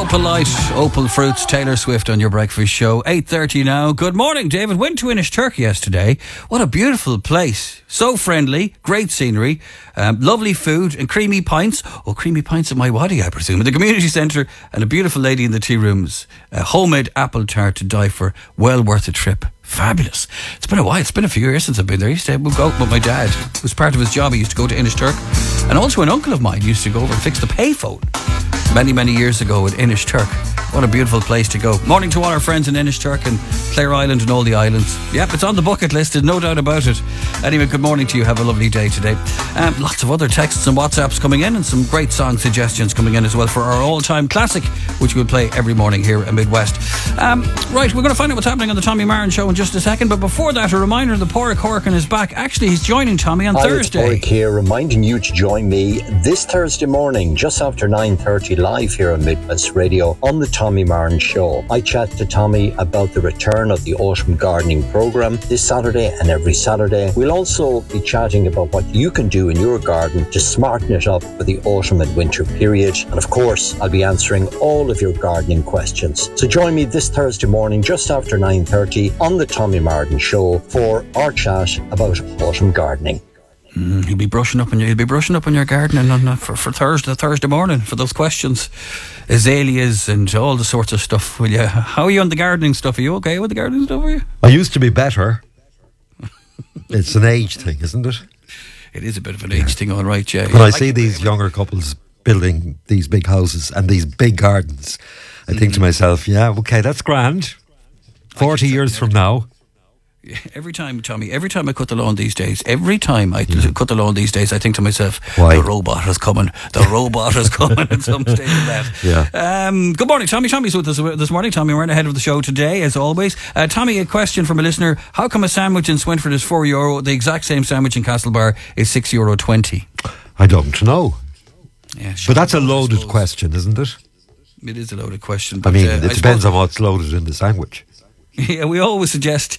Opal Light, Opal Fruits, Taylor Swift on your breakfast show. 8:30 now. Good morning, David. Went to Innisturk yesterday. What a beautiful place. So friendly, great scenery, lovely food and creamy pints. Oh, creamy pints at my waddy, I presume. At the community centre and a beautiful lady in the tea rooms. A homemade apple tart to die for. Well worth a trip. Fabulous. It's been a while. It's been a few years since I've been there. I used to go out with my dad. It was part of his job. He used to go to Innisturk. And also an uncle of mine used to go over and fix the payphone many years ago at Innisturk. What a beautiful place to go. Morning to all our friends in Innisturk and Clare Island and all the islands. Yep, it's on the bucket list, there's no doubt about it. Anyway, good morning to you. Have a lovely day today. Lots of other texts and WhatsApps coming in and some great song suggestions coming in as well for our all-time classic, which we'll play every morning here at Midwest. Right, we're going to find out what's happening on the Tommy Marin Show in just a second, but before that, a reminder, the Pádraig Corkin is back. Actually, he's joining Tommy on Thursday. It's Pádraig here, reminding you to join me this Thursday morning, just after 9:30, live here on Midwest Radio on the Tommy Marin Show. I chat to Tommy about the return of the autumn gardening programme this Saturday and every Saturday. We'll also be chatting about what you can do in your garden to smarten it up for the autumn and winter period. And of course, I'll be answering all of your gardening questions. So join me this Thursday morning, just after 9:30 on the Tommy Marin Show for our chat about autumn gardening. You'll be brushing up on your garden and for Thursday morning for those questions, azaleas and all the sorts of stuff. Will you? How are you on the gardening stuff? Are you okay with the gardening stuff? Are you? I used to be better. It's an age thing, isn't it? It is a bit of an age thing, all right, Jay. When I see these younger couples building these big houses and these big gardens, I think to myself, yeah, okay, that's grand. 40 years from now. Every time, Tommy, every time I cut the lawn these days, I think to myself, why? The robot is coming at some stage of that. Yeah. Good morning, Tommy. Tommy's with us this morning. Tommy, we're ahead of the show today, as always. Tommy, a question from a listener. How come a sandwich in Swinford is €4? The exact same sandwich in Castlebar is €6.20? I don't know. Yeah, sure. But that's a loaded question, isn't it? It is a loaded question. But, it depends on what's loaded in the sandwich. Yeah, we always suggest,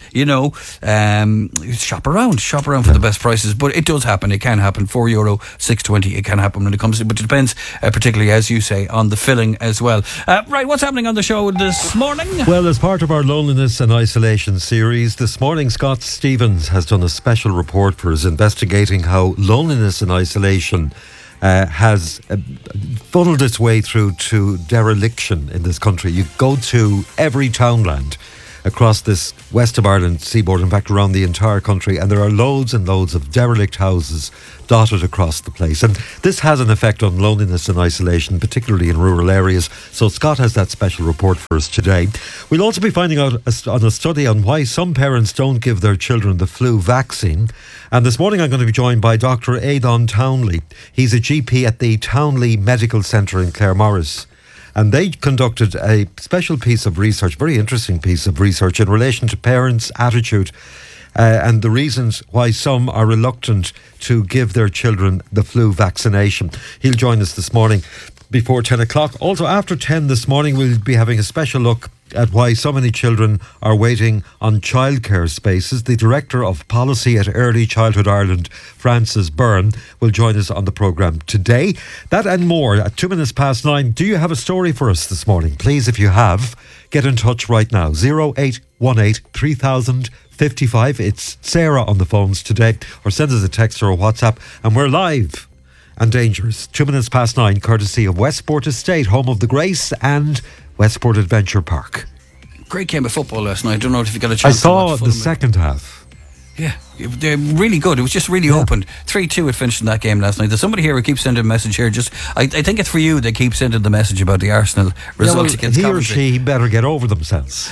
shop around for the best prices, but it does happen. It can happen. €4, $6.20. It can happen when it comes to, but it depends, particularly as you say, on the filling as well. Right, what's happening on the show this morning? Well, as part of our loneliness and isolation series, this morning Scott Stevens has done a special report for us investigating how loneliness and isolation has funneled its way through to dereliction in this country. You go to every townland across this west of Ireland seaboard, in fact around the entire country, and there are loads and loads of derelict houses dotted across the place, and this has an effect on loneliness and isolation, particularly in rural areas. So Scott has that special report for us today. We'll also be finding out on a study on why some parents don't give their children the flu vaccine, and this morning I'm going to be joined by Dr. Aidan Townley. He's a GP at the Townley Medical Centre in Claremorris. And they conducted a special piece of research, very interesting piece of research in relation to parents' attitude and the reasons why some are reluctant to give their children the flu vaccination. He'll join us this morning before 10 o'clock. Also, after 10 this morning, we'll be having a special look at why so many children are waiting on childcare spaces. The Director of Policy at Early Childhood Ireland, Frances Byrne, will join us on the programme today. That and more at 9:02. Do you have a story for us this morning? Please, if you have, get in touch right now. 0818 3000 55. It's Sarah on the phones today, or send us a text or a WhatsApp, and we're live and dangerous. 9:02, courtesy of Westport Estate, home of the Grace and Westport Adventure Park. Great game of football last night. I don't know if you got a chance. I saw the second half. Yeah, they're really good. It was just really open. 3-2 it finished in that game last night. There's somebody here who keeps sending a message here. I think it's for you. They keep sending the message about the Arsenal results against Coventry. He or she better get over themselves.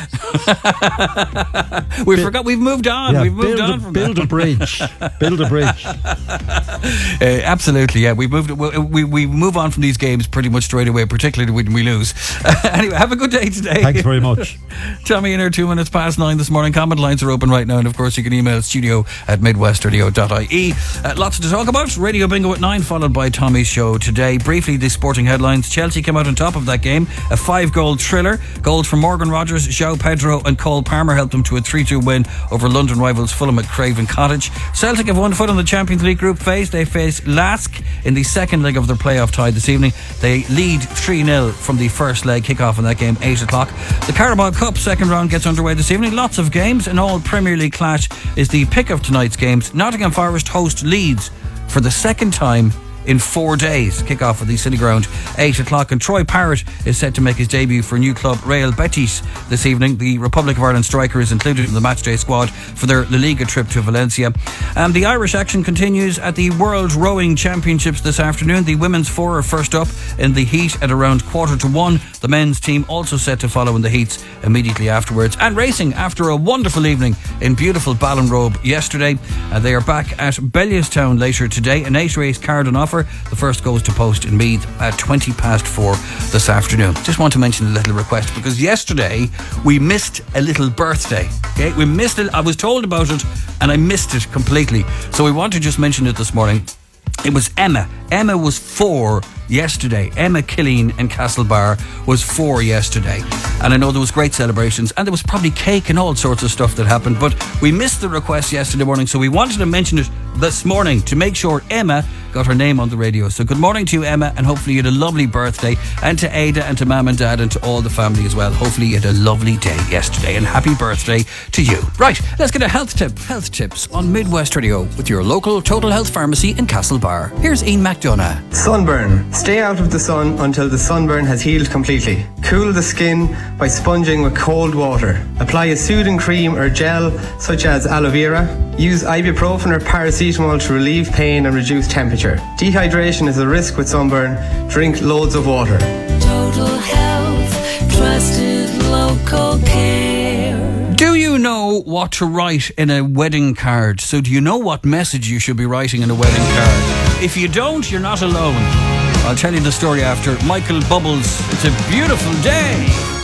We forgot. We've moved on. We've moved on from build a bridge. Build a bridge. Absolutely, yeah. We move on from these games pretty much straight away, particularly when we lose. Anyway, have a good day today. Thanks very much. Tommy in here, 9:02 this morning. Comment lines are open right now, and of course you can email studio at midwestradio.ie. Lots to talk about. Radio Bingo at 9, followed by Tommy's show today. Briefly, the sporting headlines. Chelsea came out on top of that game. A 5-goal thriller. Goals from Morgan Rogers, João Pedro and Cole Palmer helped them to a 3-2 win over London rivals Fulham at Craven Cottage. Celtic have 1 foot on the Champions League group phase. They face Lask in the second leg of their playoff tie this evening. They lead 3-0 from the first leg. Kick-off in that game, 8 o'clock. The Carabao Cup second round gets underway this evening. Lots of games. An all Premier League clash is the pick of tonight's games. Nottingham Forest host Leeds for the second time in 4 days. Kick-off at the City Ground, 8 o'clock. And Troy Parrott is set to make his debut for new club Real Betis this evening. The Republic of Ireland striker is included in the matchday squad for their La Liga trip to Valencia. The Irish action continues at the World Rowing Championships this afternoon. The women's 4 are first up in the heat at around 1:15. The men's team also set to follow in the heats immediately afterwards. And racing after a wonderful evening in beautiful Ballinrobe yesterday. They are back at Bellewstown later today. An 8-race card on offer. The first goes to post in Meath at 4:20 this afternoon. Just want to mention a little request, because yesterday we missed a little birthday. Okay, we missed it. I was told about it and I missed it completely. So we want to just mention it this morning. It was Emma. Emma was 4 yesterday. Emma Killeen in Castlebar was 4 yesterday. And I know there was great celebrations and there was probably cake and all sorts of stuff that happened, but we missed the request yesterday morning, so we wanted to mention it this morning to make sure Emma got her name on the radio. So good morning to you, Emma, and hopefully you had a lovely birthday, and to Ada and to Mum and Dad and to all the family as well. Hopefully you had a lovely day yesterday, and happy birthday to you. Right, let's get a health tips on Midwest Radio with your local Total Health Pharmacy in Castlebar. Here's Ian McDonough. Sunburn. Stay out of the sun until the sunburn has healed completely. Cool the skin by sponging with cold water. Apply a soothing cream or gel such as aloe vera. Use ibuprofen or paracetamol to relieve pain and reduce temperature. Dehydration is a risk with sunburn. Drink loads of water. Total Health, trusted local care. Do you know what to write in a wedding card? So do you know what message you should be writing in a wedding card? If you don't, you're not alone. I'll tell you the story after Michael Bubbles. It's a beautiful day.